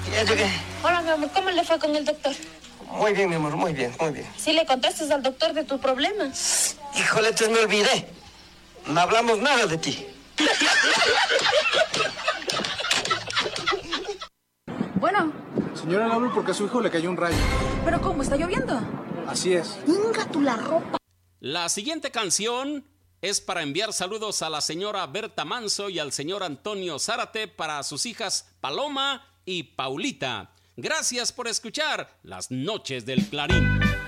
Ya llegué. Hola, mi amor, ¿cómo le fue con el doctor? Muy bien, mi amor, muy bien, muy bien. ¿Sí le contaste al doctor de tus problemas? Híjole, entonces me olvidé. No hablamos nada de ti. Bueno. Señora, le hablo porque a su hijo le cayó un rayo. ¿Pero cómo? ¿Está lloviendo? Así es. Inga tú la ropa. La siguiente canción es para enviar saludos a la señora Berta Manso y al señor Antonio Zárate para sus hijas Paloma y Paulita. Gracias por escuchar Las Noches del Clarín.